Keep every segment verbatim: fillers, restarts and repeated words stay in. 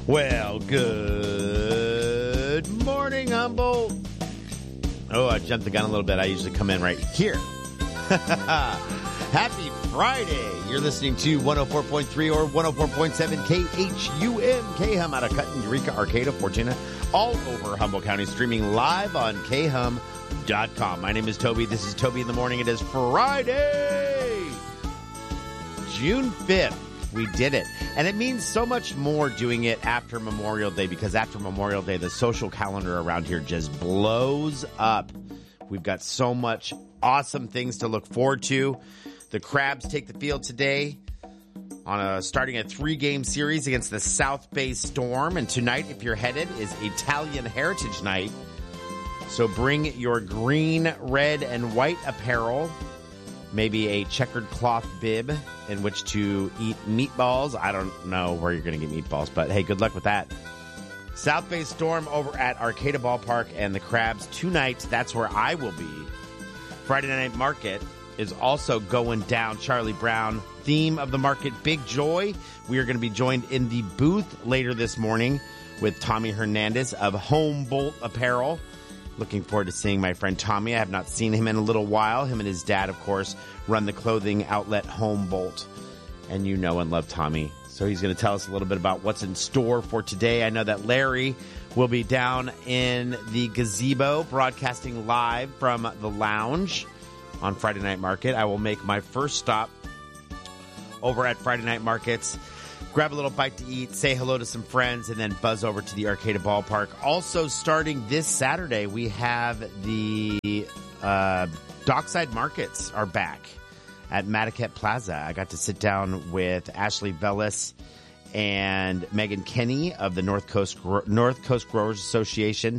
Well, good morning, Humboldt. Oh, I jumped the gun a little bit. I usually come in right here. Happy Friday. You're listening to one oh four point three or one oh four point seven K H U M, K-Hum out of Cutton, Eureka, Arcata, Fortuna, all over Humboldt County, streaming live on K Hum dot com. My name is Toby. This is Toby in the Morning. It is Friday, June fifth. We did it. And it means so much more doing it after Memorial Day, because after Memorial Day, the social calendar around here just blows up. We've got so much awesome things to look forward to. The Crabs take the field today on a starting a three-game series against the South Bay Storm. And tonight, if you're headed, is Italian Heritage Night. So bring your green, red, and white apparel. Maybe a checkered cloth bib in which to eat meatballs. I don't know where you're going to get meatballs, but hey, good luck with that. South Bay Storm over at Arcata Ballpark, and the Crabs tonight. That's where I will be. Friday Night Market is also going down. Charlie Brown, theme of the market, Big Joy. We are going to be joined in the booth later this morning with Tommy Hernandez of Humboldt Apparel. Looking forward to seeing my friend Tommy. I have not seen him in a little while. Him and his dad, of course, run the clothing outlet Humboldt. And you know and love Tommy. So he's going to tell us a little bit about what's in store for today. I know that Larry will be down in the gazebo broadcasting live from the lounge on Friday Night Market. I will make my first stop over at Friday Night Markets, grab a little bite to eat, say hello to some friends, and then buzz over to the Arcata Ballpark. Also, starting this Saturday, we have the uh, Dockside Markets are back at Madaket Plaza. I got to sit down with Ashley Vellis and Megan Kenny of the North Coast North Coast Growers Association,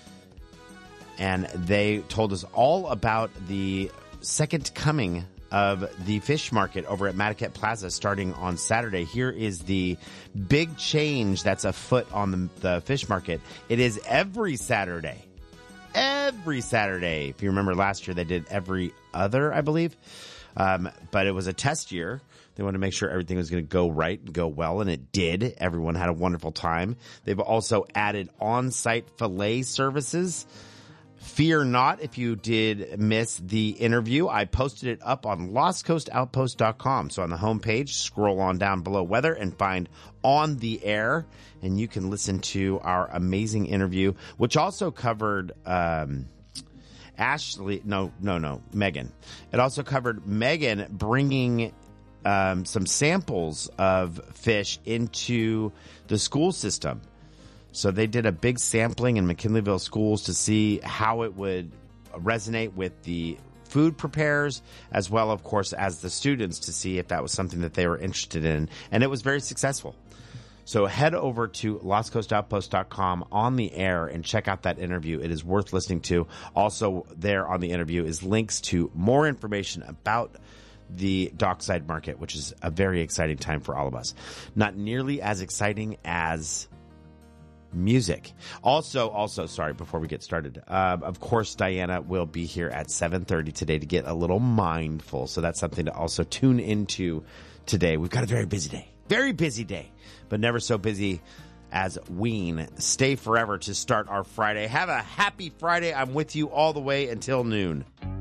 and they told us all about the second coming of the fish market over at Madaket Plaza starting on Saturday. Here is the big change that's afoot on the, the fish market. It is every Saturday. Every Saturday. If you remember last year, they did every other, I believe. Um, but it was a test year. They wanted to make sure everything was going to go right and go well, and it did. Everyone had a wonderful time. They've also added on-site fillet services. Fear not if you did miss the interview. I posted it up on lost coast outpost dot com. So on the homepage, scroll on down below weather and find On the Air, and you can listen to our amazing interview, which also covered um, Ashley. No, no, no, Megan. It also covered Megan bringing um, some samples of fish into the school system. So they did a big sampling in McKinleyville schools to see how it would resonate with the food preparers, as well, of course, as the students, to see if that was something that they were interested in. And it was very successful. So head over to lost coast outpost dot com on the air and check out that interview. It is worth listening to. Also there on the interview is links to more information about the Dockside Market, which is a very exciting time for all of us. Not nearly as exciting as music. Also, also, sorry, before we get started, uh, of course, Diana will be here at seven thirty today to get a little mindful. So that's something to also tune into today. We've got a very busy day. Very busy day, but never so busy as Ween. Stay forever to start our Friday. Have a happy Friday. I'm with you all the way until noon.